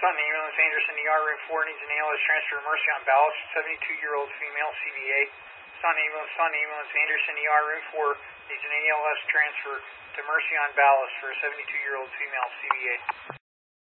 Sutton Ambulance, Anderson ER, room 4 needs an ALS transfer to Mercy on Ballas, 72-year-old female, CVA. Sutton Ambulance, Anderson ER, room 4 needs an ALS transfer to Mercy on Ballas for a 72-year-old female, CVA.